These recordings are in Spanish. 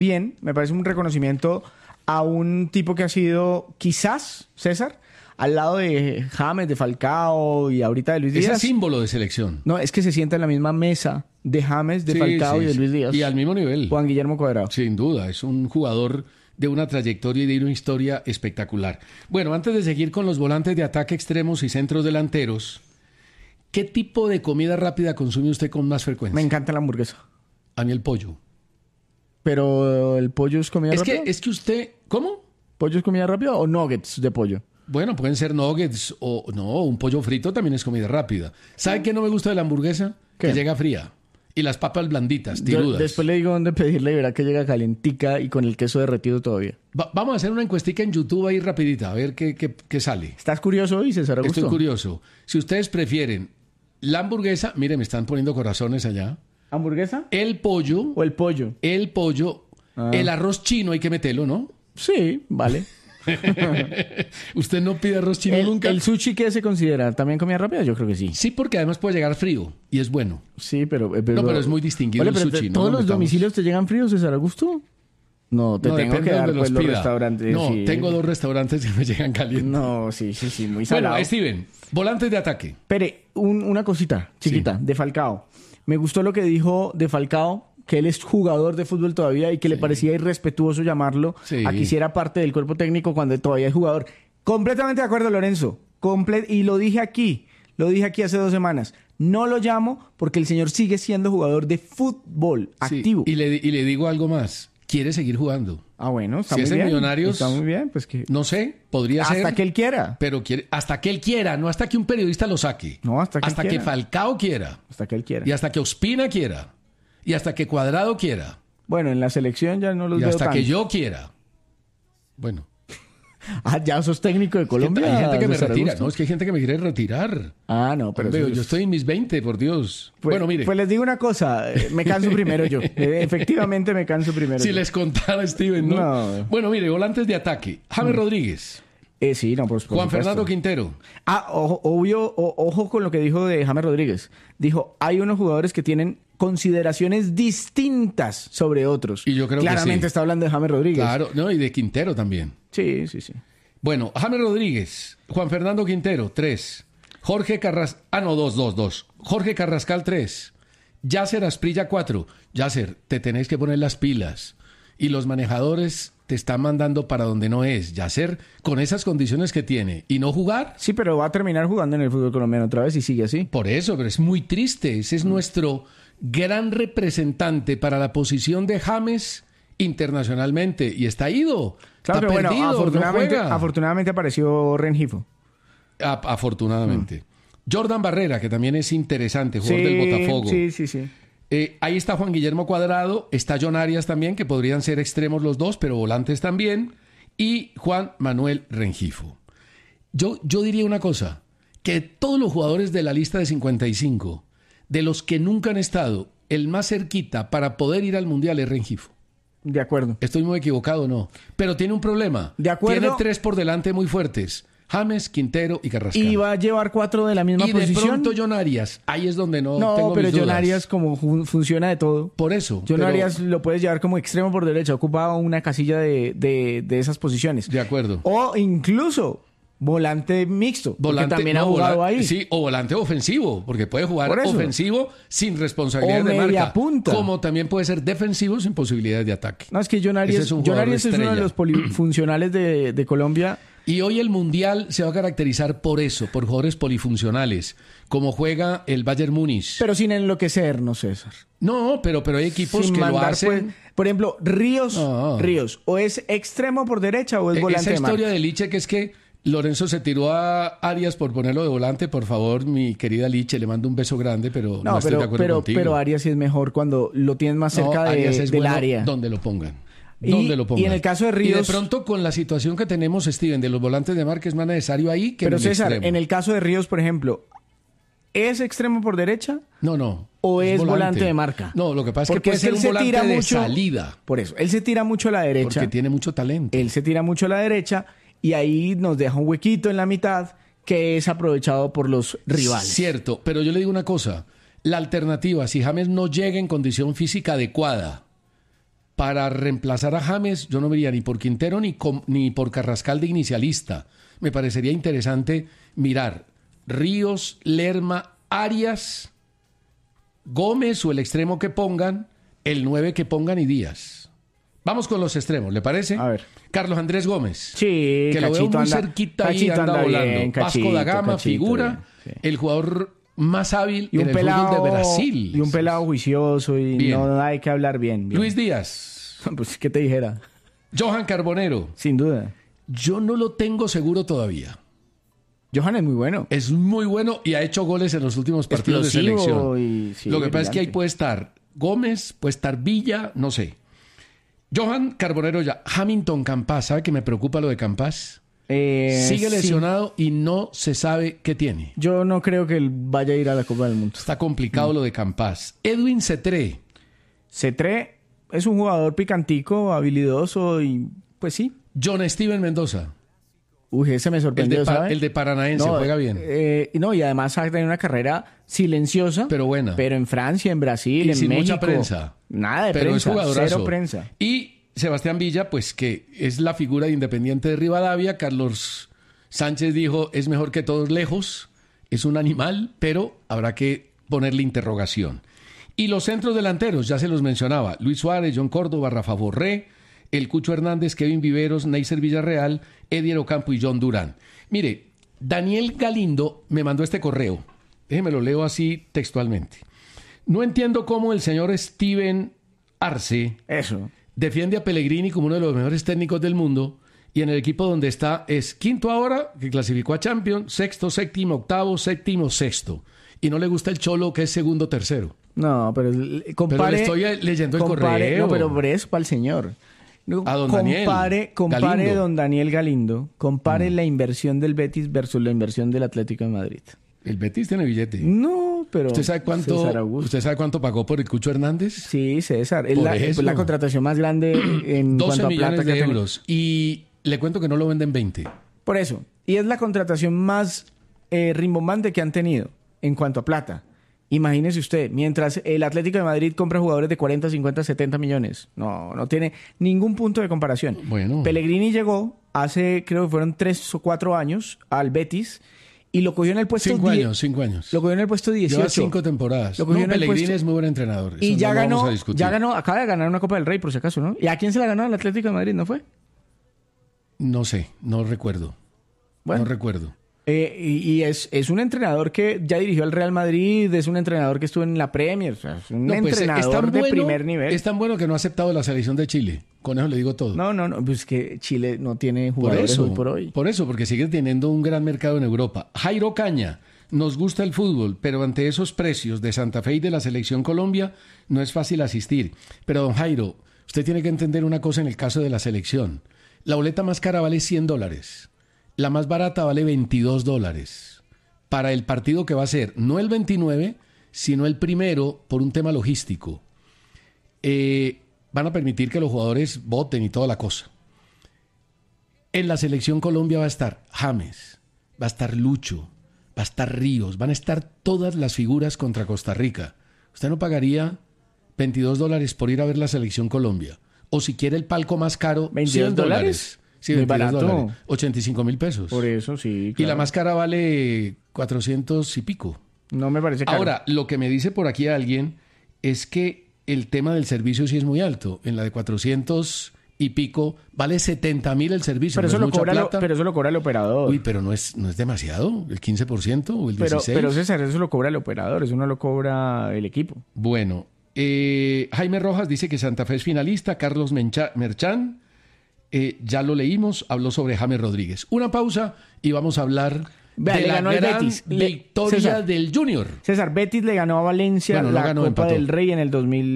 bien, me parece un reconocimiento a un tipo que ha sido, quizás, César, al lado de James, de Falcao y ahorita de Luis Díaz. Es símbolo de selección. No, es que se sienta en la misma mesa de James, de Falcao y de Luis Díaz. Y al mismo nivel. Juan Guillermo Cuadrado. Sin duda, es un jugador de una trayectoria y de una historia espectacular. Bueno, antes de seguir con los volantes de ataque extremos y centros delanteros, ¿qué tipo de comida rápida consume usted con más frecuencia? Me encanta la hamburguesa. A mí el pollo. Pero el pollo es comida rápida. Es que usted... ¿Cómo? ¿Pollo es comida rápida o nuggets de pollo? Bueno, pueden ser nuggets o... No, un pollo frito también es comida rápida. ¿Sabe qué no me gusta de la hamburguesa? ¿Qué? Que llega fría. Y las papas blanditas, tirudas. Después le digo dónde pedirle y verá que llega calentica y con el queso derretido todavía. Vamos a hacer una encuestica en YouTube ahí rapidita, a ver qué sale. ¿Estás curioso hoy, César Augusto? Estoy curioso. Si ustedes prefieren la hamburguesa... Mire, me están poniendo corazones allá. ¿Hamburguesa? El pollo... ¿O el pollo? El pollo... El arroz chino hay que meterlo, ¿no? Sí, vale. ¿Usted no pide arroz chino nunca? ¿El sushi qué se considera? ¿También comida rápida? Yo creo que sí. Sí, porque además puede llegar frío y es bueno. Sí, pero... No, pero es muy distinguido el sushi. ¿Todos los domicilios te llegan fríos, César Augusto? No, tengo que dar pues, los restaurantes. No, sí. Tengo 2 restaurantes que me llegan calientes. No, sí, muy salado. Bueno, Steven, volantes de ataque. Pere, una cosita chiquita de Falcao. Me gustó lo que dijo de Falcao, que él es jugador de fútbol todavía y que le parecía irrespetuoso llamarlo a que hiciera parte del cuerpo técnico cuando todavía es jugador. Completamente de acuerdo, Lorenzo. Y lo dije aquí hace 2 semanas. No lo llamo porque el señor sigue siendo jugador de fútbol activo. Y le digo algo más. Quiere seguir jugando. Ah, bueno, está muy bien. Si es en Millonarios... Está muy bien, pues que... No sé, podría ser... Hasta que él quiera. Pero hasta que él quiera, no hasta que un periodista lo saque. No, hasta que Falcao quiera. Hasta que él quiera. Y hasta que Ospina quiera. Y hasta que Cuadrado quiera. Bueno, en la selección ya no los veo hasta tanto. que yo quiera. Bueno. ¿Ya sos técnico de Colombia? Hay gente que me retira. No, es que hay gente que me quiere retirar. Ah, no, pero... Hombre, yo estoy en mis 20, por Dios. Bueno, mire. Pues les digo una cosa. Me canso primero yo. Efectivamente me canso primero si yo. les contara, Steven, ¿no? Bueno, mire, volantes de ataque. James Rodríguez. Sí, no, por Juan Fernando Quintero. Ojo con lo que dijo de James Rodríguez. Dijo, hay unos jugadores que tienen consideraciones distintas sobre otros. Y yo creo Claramente que sí. Está hablando de James Rodríguez. Claro, no, y de Quintero también. Sí. Bueno, James Rodríguez, Juan Fernando Quintero, 3. Jorge Carrascal... Ah, no, 2. Jorge Carrascal, 3. Yasser Asprilla, 4. Yasser, te tenés que poner las pilas. Y los manejadores te están mandando para donde no es. Yasser, con esas condiciones que tiene. ¿Y no jugar? Sí, pero va a terminar jugando en el fútbol colombiano otra vez y sigue así. Por eso, pero es muy triste. Ese es nuestro gran representante para la posición de James internacionalmente. Y está ido. Claro, está pero perdido, bueno, no afortunadamente apareció Rengifo. Afortunadamente. Jordan Barrera, que también es interesante, jugador del Botafogo. Sí. Ahí está Juan Guillermo Cuadrado, está John Arias también, que podrían ser extremos los dos, pero volantes también, y Juan Manuel Rengifo. Yo diría una cosa, que todos los jugadores de la lista de 55, de los que nunca han estado, el más cerquita para poder ir al Mundial es Rengifo. De acuerdo. ¿Estoy muy equivocado o no? Pero tiene un problema. De acuerdo. Tiene 3 por delante muy fuertes. James, Quintero y Carrascal. Y va a llevar 4 de la misma posición. Y de pronto John Arias. Ahí es donde no tengo mis dudas. No, pero John Arias como funciona de todo. Por eso. John Arias lo puedes llevar como extremo por derecha. Ocupa una casilla de esas posiciones. De acuerdo. O incluso volante mixto. Porque también ha jugado ahí. Sí, o volante ofensivo. Porque puede jugar ofensivo sin responsabilidad de marca. Punta. Como también puede ser defensivo sin posibilidades de ataque. No, es que John Arias es uno de los polifuncionales de Colombia. Y hoy el Mundial se va a caracterizar por eso, por jugadores polifuncionales, como juega el Bayern Múnich. Pero sin enloquecernos, César. No, pero hay equipos sin que mandar, lo hacen... Pues, por ejemplo, Ríos, o es extremo por derecha o es volante de marca. Esa historia de Liche, que es que Lorenzo se tiró a Arias por ponerlo de volante, por favor, mi querida Liche, le mando un beso grande, pero no estoy de acuerdo contigo. Pero Arias sí es mejor cuando lo tienes más cerca del área. Donde lo pongan. Y en el caso de Ríos... Y de pronto con la situación que tenemos, Steven, de los volantes de marca es más necesario ahí que pero en el César, extremo. En el caso de Ríos, por ejemplo, ¿es extremo por derecha? No. ¿O es volante de marca? No, lo que pasa es que puede ser un volante de salida. Por eso, él se tira mucho a la derecha. Porque tiene mucho talento. Él se tira mucho a la derecha y ahí nos deja un huequito en la mitad que es aprovechado por los rivales. Cierto, pero yo le digo una cosa. La alternativa, si James no llega en condición física adecuada para reemplazar a James, yo no me iría ni por Quintero ni por Carrascal de inicialista. Me parecería interesante mirar Ríos, Lerma, Arias, Gómez o el extremo que pongan, el 9 que pongan y Díaz. Vamos con los extremos, ¿le parece? A ver. Carlos Andrés Gómez. Sí, que lo veo muy cerquita ahí, anda volando. Bien, Vasco da Gama, figura, bien, sí. El jugador más hábil en el fútbol de Brasil. Y un pelado juicioso y bien. No hay que hablar bien. Luis Díaz. Pues, ¿qué te dijera? Johan Carbonero. Sin duda. Yo no lo tengo seguro todavía. Johan es muy bueno. Es muy bueno y ha hecho goles en los últimos partidos de selección. Sí, lo que pasa es que ahí puede estar Gómez, puede estar Villa, no sé. Johan Carbonero ya. Hamilton Campas, ¿sabe que me preocupa lo de Campas? Sigue lesionado y no se sabe qué tiene. Yo no creo que él vaya a ir a la Copa del Mundo. Está complicado lo de Campas. Edwin Cetré. Cetré es un jugador picantico, habilidoso y pues sí. John Steven Mendoza. Uy, ese me sorprendió, ¿sabes? El de Paranaense, juega bien. No, y además ha tenido una carrera silenciosa. Pero buena. Pero en Francia, en Brasil, y en sin México. Mucha prensa. Nada de pero prensa. Es jugadorazo. Cero prensa. Y Sebastián Villa, pues que es la figura de Independiente de Rivadavia. Carlos Sánchez dijo, es mejor que todos lejos. Es un animal, pero habrá que ponerle interrogación. Y los centros delanteros, ya se los mencionaba. Luis Suárez, John Córdoba, Rafa Borré, el Cucho Hernández, Kevin Viveros, Neisser Villarreal, Edier Ocampo y John Durán. Mire, Daniel Galindo me mandó este correo. Déjeme lo leo así textualmente. No entiendo cómo el señor Steven Arce defiende a Pellegrini como uno de los mejores técnicos del mundo y en el equipo donde está es quinto ahora, que clasificó a Champions, sexto, séptimo, octavo, séptimo, sexto. Y no le gusta el Cholo, que es segundo, tercero. No, pero le estoy leyendo el correo. No, pero por eso, para el señor. A don Daniel Compare don Daniel Galindo, compare la inversión del Betis versus la inversión del Atlético de Madrid. El Betis tiene billete. No, pero ¿Usted sabe cuánto pagó por el Cucho Hernández? Sí, César. Es la contratación más grande en 12 cuanto a millones plata de euros. Y le cuento que no lo venden 20. Por eso. Y es la contratación más rimbombante que han tenido en cuanto a plata. Imagínese usted, mientras el Atlético de Madrid compra jugadores de 40, 50, 70 millones. No tiene ningún punto de comparación. Bueno. Pellegrini llegó hace, creo que fueron 3 o 4 años al Betis y lo cogió en el puesto 5 años. Lo cogió en el puesto 18. Lleva 5 temporadas. Pellegrini es muy buen entrenador. Y ya ganó, acaba de ganar una Copa del Rey, por si acaso, ¿no? ¿Y a quién se la ganó? Al Atlético de Madrid, ¿no fue? No sé, no recuerdo. Bueno. No recuerdo. Y es un entrenador que ya dirigió al Real Madrid, es un entrenador que estuvo en la Premier, o sea, es un entrenador de primer nivel. Es tan bueno que no ha aceptado la selección de Chile. Con eso le digo todo. No, pues que Chile no tiene jugadores hoy por hoy. Por eso, porque sigue teniendo un gran mercado en Europa. Jairo Caña, nos gusta el fútbol, pero ante esos precios de Santa Fe y de la Selección Colombia, no es fácil asistir. Pero don Jairo, usted tiene que entender una cosa en el caso de la selección. La boleta más cara vale $100. La más barata vale $22 para el partido que va a ser, no el 29, sino el primero por un tema logístico. Van a permitir que los jugadores voten y toda la cosa. En la selección Colombia va a estar James, va a estar Lucho, va a estar Ríos, van a estar todas las figuras contra Costa Rica. Usted no pagaría $22 por ir a ver la selección Colombia. O si quiere el palco más caro, $100. Sí, muy barato. $85,000. Por eso, sí. Claro. Y la más cara vale 400 y pico. No me parece caro. Ahora, lo que me dice por aquí alguien es que el tema del servicio sí es muy alto. En la de 400 y pico vale 70,000 el servicio. Pero, pero eso lo cobra el operador. Uy, pero no es demasiado, el 15% o el 16%. Pero César, eso lo cobra el operador, eso no lo cobra el equipo. Bueno, Jaime Rojas dice que Santa Fe es finalista, Carlos Merchán. Ya lo leímos, habló sobre James Rodríguez. Una pausa y vamos a hablar de la gran victoria del Junior. César, Betis le ganó a Valencia la Copa del Rey en el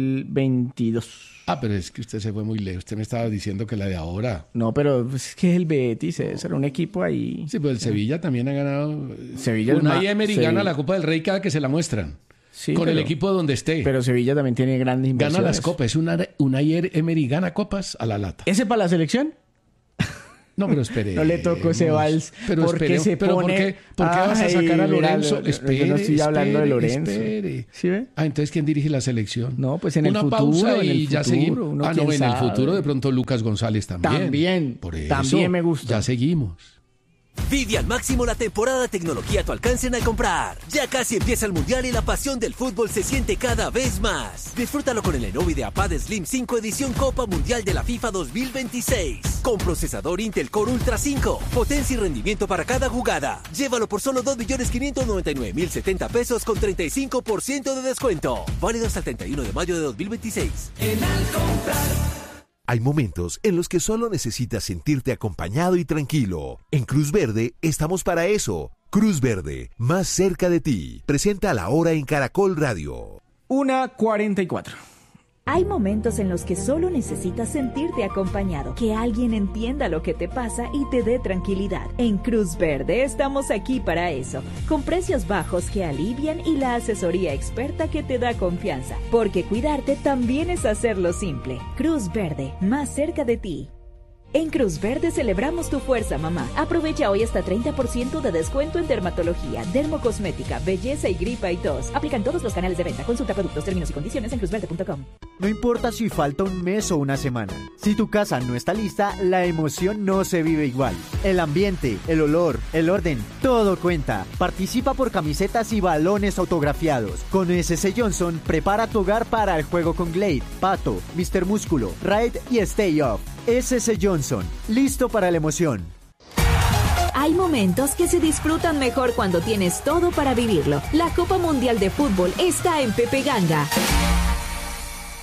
2022. Ah, pero es que usted se fue muy lejos. Usted me estaba diciendo que la de ahora. No, pero es que el Betis, César, un equipo ahí. Sí, pues el Sevilla también ha ganado. Sevilla Unai Emery gana la Copa del Rey cada que se la muestran. Sí, con el equipo donde esté. Pero Sevilla también tiene grandes inversiones. Gana las copas. Unai Emery gana copas a la lata. ¿Ese para la selección? No, pero espere. No le tocó ese vals. Pero porque se pero pone... ¿por qué vas a sacar a Lorenzo? Espere, yo no estoy hablando de Lorenzo. Espere. ¿Sí ve? Entonces, ¿quién dirige la selección? No, pues en el futuro. Pausa en y el ya futuro, seguimos. No, en el futuro de pronto Lucas González también. También. Por eso, también me gusta. Ya seguimos. Vive al máximo la temporada de tecnología a tu alcance en Alcomprar. Ya casi empieza el Mundial y la pasión del fútbol se siente cada vez más. Disfrútalo con el Lenovo IdeaPad Slim 5 edición Copa Mundial de la FIFA 2026. Con procesador Intel Core Ultra 5. Potencia y rendimiento para cada jugada. Llévalo por solo 2.599.070 pesos con 35% de descuento. Válido hasta el 31 de mayo de 2026. En Alcomprar. Hay momentos en los que solo necesitas sentirte acompañado y tranquilo. En Cruz Verde estamos para eso. Cruz Verde, más cerca de ti. Presenta La Hora en Caracol Radio. 1:44. Hay momentos en los que solo necesitas sentirte acompañado, que alguien entienda lo que te pasa y te dé tranquilidad. En Cruz Verde estamos aquí para eso, con precios bajos que alivian y la asesoría experta que te da confianza, porque cuidarte también es hacerlo simple. Cruz Verde, más cerca de ti. En Cruz Verde celebramos tu fuerza, mamá. Aprovecha hoy hasta 30% de descuento en dermatología, dermocosmética, belleza y gripa y tos. Aplican todos los canales de venta. Consulta productos, términos y condiciones en cruzverde.com. No importa si falta un mes o una semana. Si tu casa no está lista, la emoción no se vive igual. El ambiente, el olor, el orden, todo cuenta. Participa por camisetas y balones autografiados. Con SS Johnson, prepara tu hogar para el juego con Glade, Pato, Mr. Músculo, Raid y Stay Off. SS Johnson, listo para la emoción. Hay momentos que se disfrutan mejor cuando tienes todo para vivirlo. La Copa Mundial de Fútbol está en Pepe Ganga.